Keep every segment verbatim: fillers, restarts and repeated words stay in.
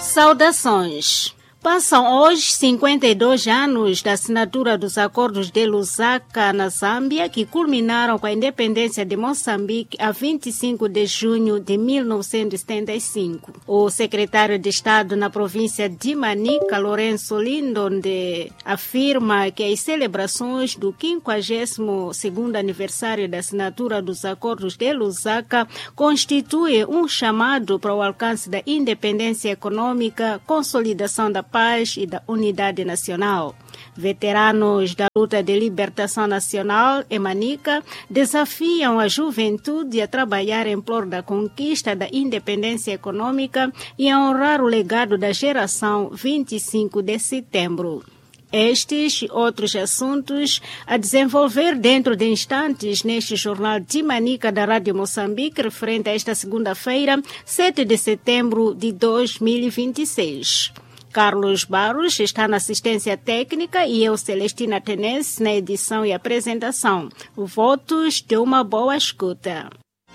Saudações! Passam hoje cinquenta e dois anos da assinatura dos acordos de Lusaka, na Zâmbia, que culminaram com a independência de Moçambique a vinte e cinco de junho de mil novecentos e setenta e cinco. O secretário de Estado na província de Manica, Lourenço Lindonde, afirma que as celebrações do quinquagésimo segundo aniversário da assinatura dos acordos de Lusaka constituem um chamado para o alcance da independência econômica, consolidação da paz e da unidade nacional. Veteranos da luta de libertação nacional em Manica desafiam a juventude a trabalhar em prol da conquista da independência econômica e a honrar o legado da geração vinte e cinco de setembro. Estes e outros assuntos a desenvolver dentro de instantes neste jornal de Manica da Rádio Moçambique, referente a esta segunda-feira, sete de setembro de dois mil e vinte e seis. Carlos Barros está na assistência técnica e eu, Celestina Tenense, na edição e apresentação. Votos de uma boa escuta.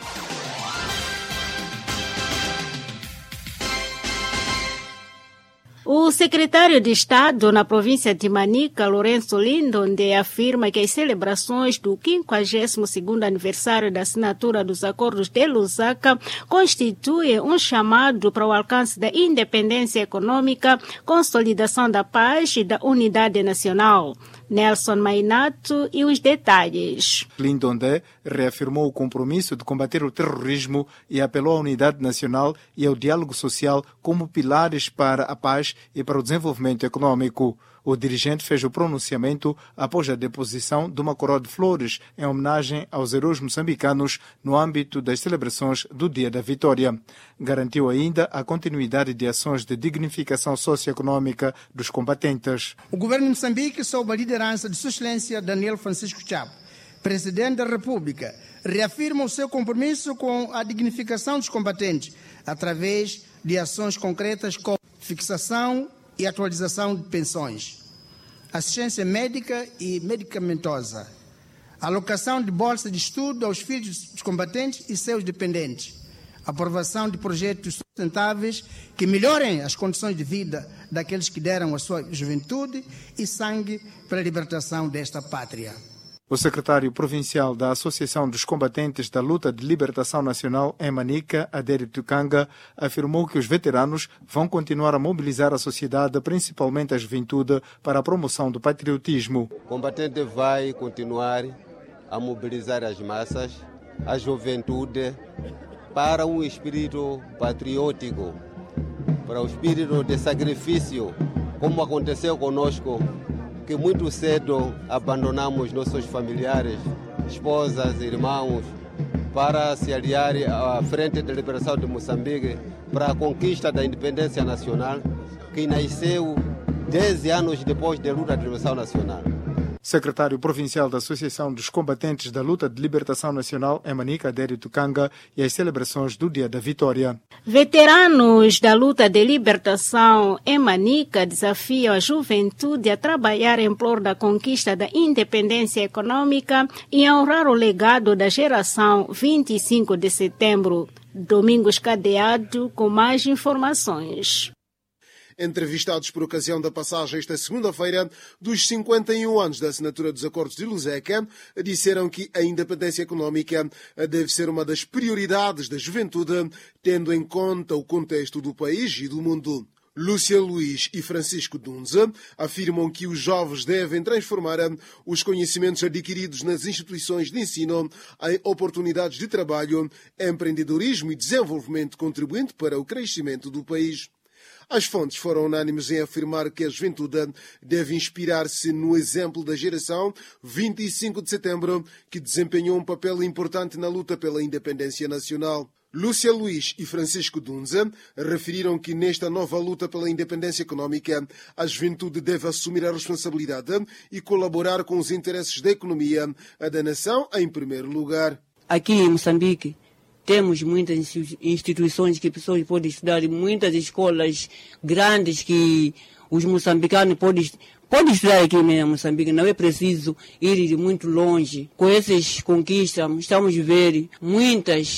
O secretário de Estado na província de Manica, Lourenço Lindonde, afirma que as celebrações do quinquagésimo segundo aniversário da assinatura dos acordos de Lusaka constituem um chamado para o alcance da independência econômica, consolidação da paz e da unidade nacional. Nelson Mainato e os detalhes. Lindonde reafirmou o compromisso de combater o terrorismo e apelou à unidade nacional e ao diálogo social como pilares para a paz e para o desenvolvimento econômico. O dirigente fez o pronunciamento após a deposição de uma coroa de flores em homenagem aos heróis moçambicanos no âmbito das celebrações do Dia da Vitória. Garantiu ainda a continuidade de ações de dignificação socioeconômica dos combatentes. O governo de Moçambique, sob a liderança de Sua Excelência Daniel Francisco Chapo, Presidente da República, reafirma o seu compromisso com a dignificação dos combatentes através de ações concretas como fixação e atualização de pensões, assistência médica e medicamentosa, alocação de bolsa de estudo aos filhos dos combatentes e seus dependentes, aprovação de projetos sustentáveis que melhorem as condições de vida daqueles que deram a sua juventude e sangue pela libertação desta pátria. O secretário provincial da Associação dos Combatentes da Luta de Libertação Nacional em Manica, Adério Tucanga, afirmou que os veteranos vão continuar a mobilizar a sociedade, principalmente a juventude, para a promoção do patriotismo. O combatente vai continuar a mobilizar as massas, a juventude, para um espírito patriótico, para o espírito de sacrifício, como aconteceu conosco, que muito cedo abandonamos nossos familiares, esposas, irmãos, para se aliar à Frente de Liberação de Moçambique para a conquista da independência nacional, que nasceu dez anos depois da luta de liberação nacional. Secretário provincial da Associação dos Combatentes da Luta de Libertação Nacional em Manica, Adério Tucanga, e as celebrações do Dia da Vitória. Veteranos da luta de libertação em Manica desafiam a juventude a trabalhar em prol da conquista da independência econômica e a honrar o legado da geração vinte e cinco de setembro. Domingos Cadeado com mais informações. Entrevistados por ocasião da passagem esta segunda-feira dos cinquenta e um anos da assinatura dos acordos de Lusaka, disseram que a independência econômica deve ser uma das prioridades da juventude, tendo em conta o contexto do país e do mundo. Lúcia Luiz e Francisco Dunza afirmam que os jovens devem transformar os conhecimentos adquiridos nas instituições de ensino em oportunidades de trabalho, empreendedorismo e desenvolvimento, contribuindo para o crescimento do país. As fontes foram unânimes em afirmar que a juventude deve inspirar-se no exemplo da geração vinte e cinco de setembro, que desempenhou um papel importante na luta pela independência nacional. Lúcia Luiz e Francisco Dunza referiram que nesta nova luta pela independência econômica, a juventude deve assumir a responsabilidade e colaborar com os interesses da economia, a da nação em primeiro lugar. Aqui em Moçambique, temos muitas instituições que pessoas podem estudar, muitas escolas grandes que os moçambicanos podem, podem estudar aqui em Moçambique. Não é preciso ir muito longe. Com essas conquistas, estamos a ver muitas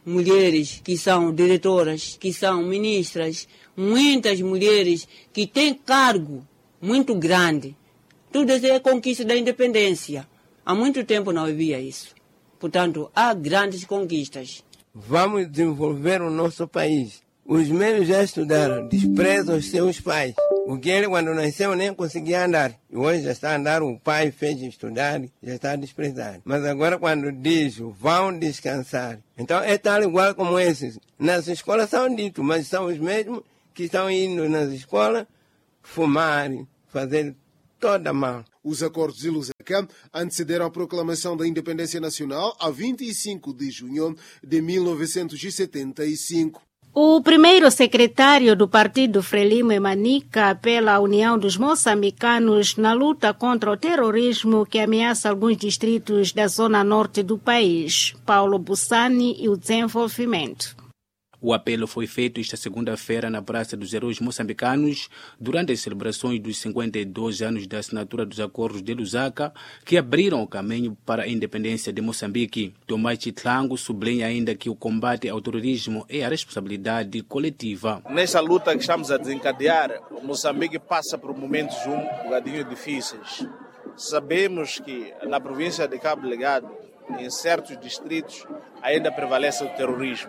mulheres que são diretoras, que são ministras, muitas mulheres que têm cargo muito grande. Tudo isso é conquista da independência. Há muito tempo não havia isso. Portanto, há grandes conquistas. Vamos desenvolver o nosso país. Os meus já estudaram, desprezam os seus pais. Porque ele, quando nasceu, nem conseguia andar. E hoje já está a andar, o pai fez estudar, já está desprezado. Mas agora, quando diz, vão descansar. Então, é tal igual como esses. Nas escolas são ditos, mas são os mesmos que estão indo nas escolas fumar, fazer toda mal. Os acordos de Lusaka antecederam a proclamação da independência nacional a vinte e cinco de junho de mil novecentos e setenta e cinco. O primeiro secretário do partido Frelimo Emanica apela à união dos moçambicanos na luta contra o terrorismo que ameaça alguns distritos da zona norte do país. Paulo Bussani e o desenvolvimento. O apelo foi feito esta segunda-feira na Praça dos Heróis Moçambicanos durante as celebrações dos cinquenta e dois anos da assinatura dos Acordos de Lusaka, que abriram o caminho para a independência de Moçambique. Tomás Chitlango sublinha ainda que o combate ao terrorismo é a responsabilidade coletiva. Nesta luta que estamos a desencadear, Moçambique passa por momentos um bocadinho difíceis. Sabemos que na província de Cabo Delgado, em certos distritos, ainda prevalece o terrorismo.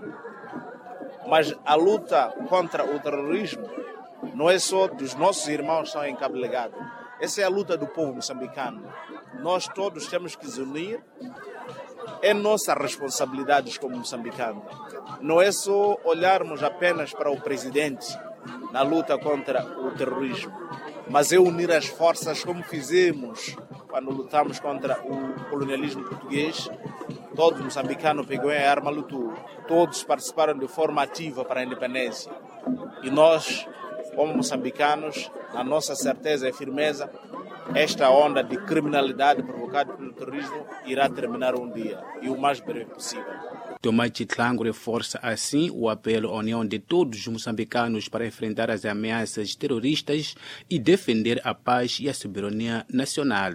Mas a luta contra o terrorismo não é só dos nossos irmãos que estão em Cabo Delgado. Essa é a luta do povo moçambicano. Nós todos temos que nos unir. É nossa responsabilidade como moçambicanos. Não é só olharmos apenas para o presidente na luta contra o terrorismo, mas é unir as forças como fizemos quando lutamos contra o colonialismo português. Todos os moçambicanos pegou a arma, lutou. Todos participaram de forma ativa para a independência. E nós, como moçambicanos, na nossa certeza e firmeza, esta onda de criminalidade provocada pelo terrorismo irá terminar um dia, e o mais breve possível. Tomás Chitlango reforça assim o apelo à união de todos os moçambicanos para enfrentar as ameaças terroristas e defender a paz e a soberania nacional.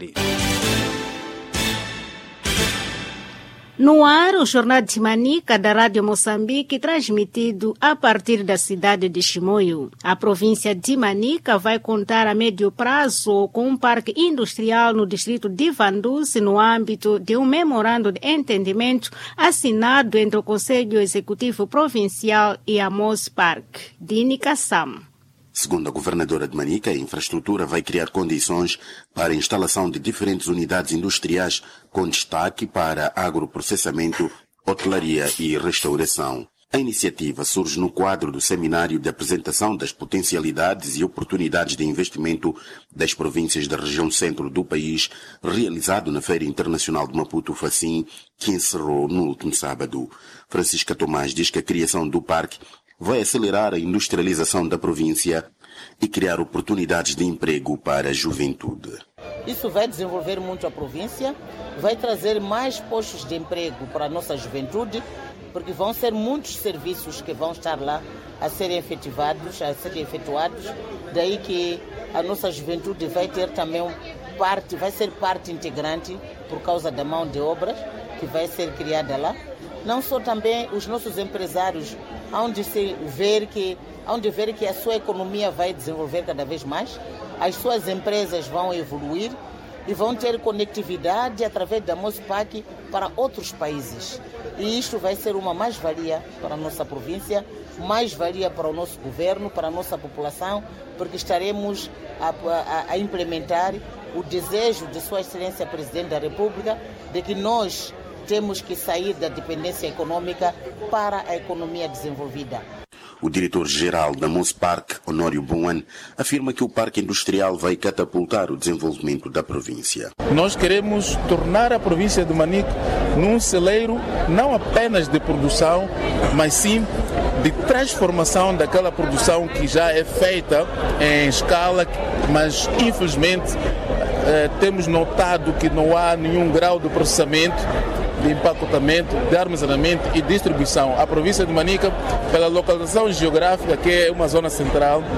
No ar, o Jornal de Manica da Rádio Moçambique, transmitido a partir da cidade de Chimoio. A província de Manica vai contar a médio prazo com um parque industrial no distrito de Vanduce, no âmbito de um memorando de entendimento assinado entre o Conselho Executivo Provincial e a Mospark. Dini Kassam. Segundo a governadora de Manica, a infraestrutura vai criar condições para a instalação de diferentes unidades industriais com destaque para agroprocessamento, hotelaria e restauração. A iniciativa surge no quadro do seminário de apresentação das potencialidades e oportunidades de investimento das províncias da região centro do país, realizado na Feira Internacional de Maputo Facim, que encerrou no último sábado. Francisca Tomás diz que a criação do parque vai acelerar a industrialização da província e criar oportunidades de emprego para a juventude. Isso vai desenvolver muito a província, vai trazer mais postos de emprego para a nossa juventude, porque vão ser muitos serviços que vão estar lá a serem efetivados, a serem efetuados, daí que a nossa juventude vai ter também parte, vai ser parte integrante por causa da mão de obra que vai ser criada lá. Não só também os nossos empresários, onde se ver que, onde ver que a sua economia vai desenvolver cada vez mais, as suas empresas vão evoluir e vão ter conectividade através da Mospac para outros países. E isto vai ser uma mais-valia para a nossa província, mais-valia para o nosso governo, para a nossa população, porque estaremos a, a, a implementar o desejo de Sua Excelência Presidente da República de que nós temos que sair da dependência econômica para a economia desenvolvida. O diretor-geral da Mospark, Honório Buan, afirma que o parque industrial vai catapultar o desenvolvimento da província. Nós queremos tornar a província de Manica num celeiro não apenas de produção, mas sim de transformação daquela produção que já é feita em escala, mas infelizmente eh, temos notado que não há nenhum grau de processamento, de empacotamento, de armazenamento e distribuição. A província de Manica, pela localização geográfica, que é uma zona central,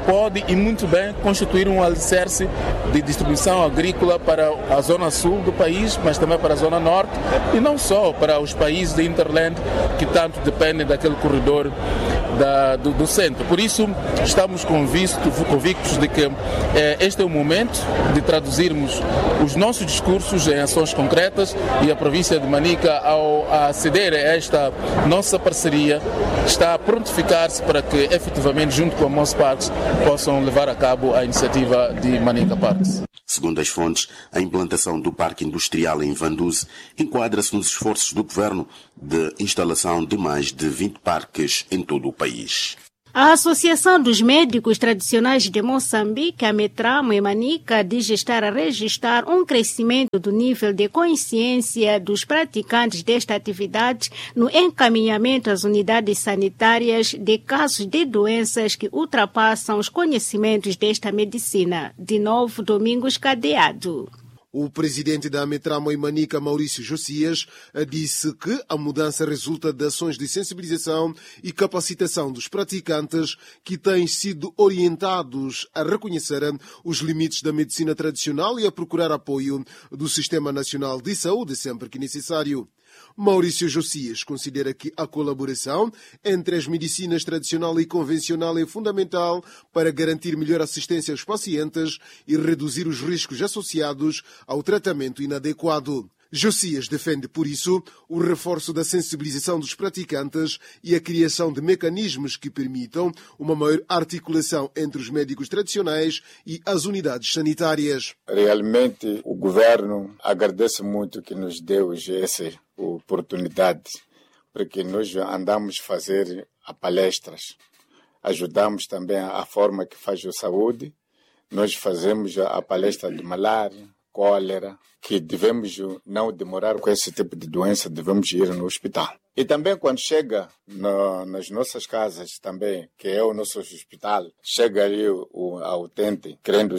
pode e muito bem constituir um alicerce de distribuição agrícola para a zona sul do país, mas também para a zona norte e não só para os países de Interland que tanto dependem daquele corredor da, do, do centro. Por isso, estamos convictos, convictos de que eh, este é o momento de traduzirmos os nossos discursos em ações concretas e a província de Manica, ao aceder a esta nossa parceria, está a prontificar-se para que, efetivamente, junto com a Mos Parks, possam levar a cabo a iniciativa de Manica Parks. Segundo as fontes, a implantação do Parque Industrial em Vanduze enquadra-se nos esforços do governo de instalação de mais de vinte parques em todo o país. A Associação dos Médicos Tradicionais de Moçambique, a Metramo e Manica, diz estar a registrar um crescimento do nível de consciência dos praticantes desta atividade no encaminhamento às unidades sanitárias de casos de doenças que ultrapassam os conhecimentos desta medicina. De novo, Domingos Cadeado. O presidente da Metramo e Manica, Maurício Josias, disse que a mudança resulta de ações de sensibilização e capacitação dos praticantes que têm sido orientados a reconhecer os limites da medicina tradicional e a procurar apoio do Sistema Nacional de Saúde sempre que necessário. Maurício Josias considera que a colaboração entre as medicinas tradicional e convencional é fundamental para garantir melhor assistência aos pacientes e reduzir os riscos associados ao tratamento inadequado. Josias defende, por isso, o reforço da sensibilização dos praticantes e a criação de mecanismos que permitam uma maior articulação entre os médicos tradicionais e as unidades sanitárias. Realmente, o governo agradece muito que nos deu essa oportunidade, porque nós andamos a fazer a palestras, ajudamos também a forma que faz a saúde, nós fazemos a palestra de malária, cólera, que devemos não demorar com esse tipo de doença, devemos ir no hospital. E também quando chega no, nas nossas casas também, que é o nosso hospital, chega ali o, o utente querendo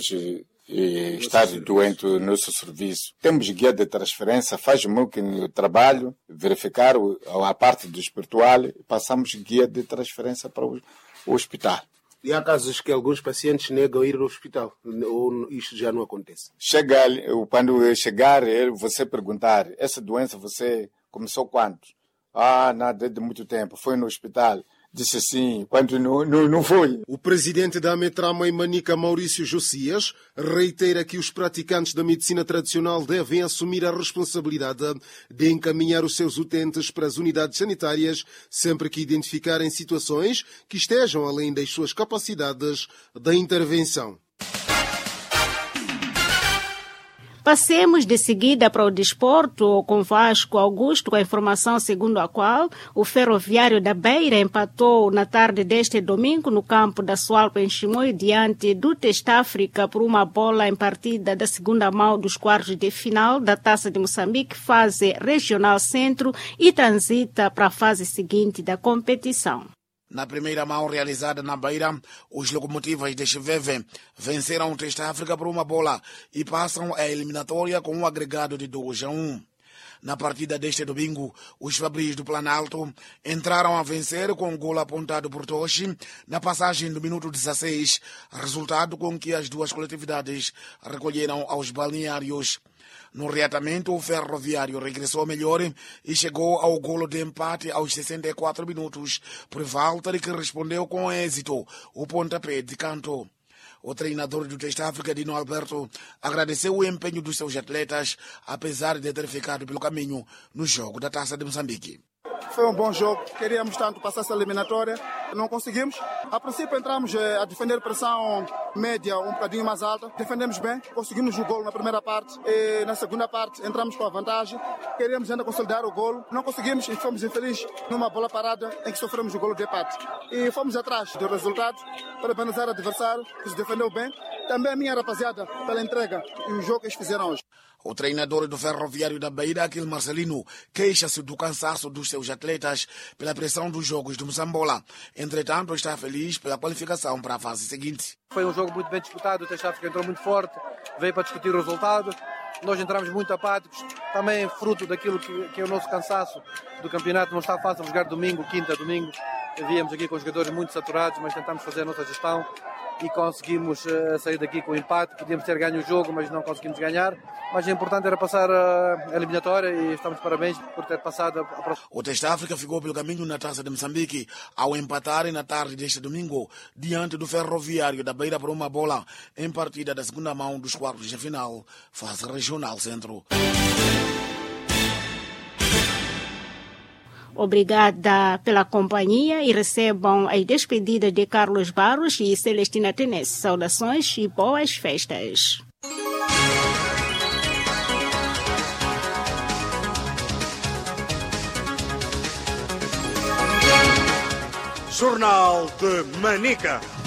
e estar doente no nosso serviço. Temos guia de transferência, faz muito o trabalho, verificar o, a parte do espiritual e passamos guia de transferência para o, o hospital. E há casos que alguns pacientes negam ir ao hospital, ou isto já não acontece? Chega, quando chegar, você perguntar, essa doença você começou quando? Ah, nada, de muito tempo, foi no hospital. Disse sim, quando não, não, não foi. O presidente da Metramo e Manica, Maurício Josias, reitera que os praticantes da medicina tradicional devem assumir a responsabilidade de encaminhar os seus utentes para as unidades sanitárias sempre que identificarem situações que estejam além das suas capacidades de intervenção. Passemos de seguida para o desporto com Vasco Augusto, com a informação segundo a qual o Ferroviário da Beira empatou na tarde deste domingo no campo da Sualpa em Chimoio diante do Testafrica por uma bola em partida da segunda mão dos quartos de final da Taça de Moçambique, fase regional centro, e transita para a fase seguinte da competição. Na primeira mão realizada na Beira, os locomotivas de Chiveve venceram o Testafrica por uma bola e passam a eliminatória com um agregado de dois a um. Na partida deste domingo, os Fabris do Planalto entraram a vencer com um golo apontado por Toshi na passagem do minuto dezesseis, resultado com que as duas coletividades recolheram aos balneários. No reatamento, o Ferroviário regressou melhor e chegou ao golo de empate aos sessenta e quatro minutos, por Valtteri, que respondeu com êxito o pontapé de canto. O treinador do Testafrica, Dino Alberto, agradeceu o empenho dos seus atletas, apesar de ter ficado pelo caminho no jogo da Taça de Moçambique. Foi um bom jogo, queríamos tanto passar essa eliminatória, não conseguimos. A princípio entramos a defender pressão média um bocadinho mais alta, defendemos bem, conseguimos o golo na primeira parte e na segunda parte entramos com a vantagem, queríamos ainda consolidar o golo, não conseguimos e fomos infelizes numa bola parada em que sofremos o golo de empate. E fomos atrás do resultado, parabenizar o adversário que se defendeu bem, também a minha rapaziada pela entrega e o jogo que eles fizeram hoje. O treinador do Ferroviário da Beira, Aquil Marcelino, queixa-se do cansaço dos seus atletas pela pressão dos jogos do Moçambola. Entretanto, está feliz pela qualificação para a fase seguinte. Foi um jogo muito bem disputado, o Testafrica entrou muito forte, veio para discutir o resultado. Nós entramos muito apáticos, também fruto daquilo que, que é o nosso cansaço do campeonato. Não está fácil jogar domingo, quinta, domingo. Víamos aqui com os jogadores muito saturados, mas tentamos fazer a nossa gestão. e conseguimos uh, sair daqui com empate. Podíamos ter ganho o jogo, mas não conseguimos ganhar. Mas o importante era passar a eliminatória e estamos de parabéns por ter passado a próxima. O Testa África ficou pelo caminho na Taça de Moçambique ao empatar na tarde deste domingo diante do Ferroviário da Beira por uma bola em partida da segunda mão dos quartos de final, fase regional centro. Obrigada pela companhia e recebam as despedidas de Carlos Barros e Celestina Tenesse. Saudações e boas festas. Jornal de Manica.